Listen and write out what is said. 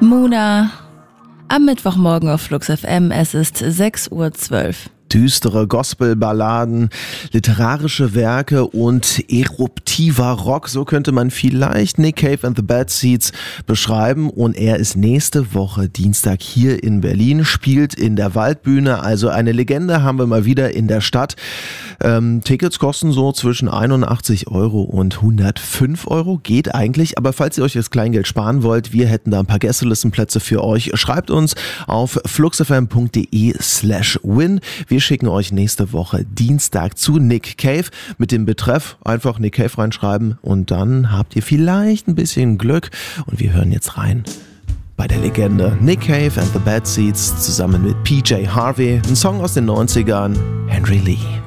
Muna am Mittwochmorgen auf Flux FM. Es ist 6:12 Uhr. Düstere Gospelballaden, literarische Werke und eruptiver Rock, so könnte man vielleicht Nick Cave and the Bad Seeds beschreiben. Und er ist nächste Woche Dienstag hier in Berlin, spielt in der Waldbühne, also eine Legende haben wir mal wieder in der Stadt. Tickets kosten so zwischen 81 Euro und 105 Euro, geht eigentlich, aber falls ihr euch das Kleingeld sparen wollt, wir hätten da ein paar Gästelistenplätze für euch. Schreibt uns auf fluxfm.de/win. Wir schicken euch nächste Woche Dienstag zu Nick Cave mit dem Betreff einfach Nick Cave reinschreiben und dann habt ihr vielleicht ein bisschen Glück und wir hören jetzt rein bei der Legende Nick Cave and the Bad Seeds zusammen mit PJ Harvey, ein Song aus den 90ern, Henry Lee.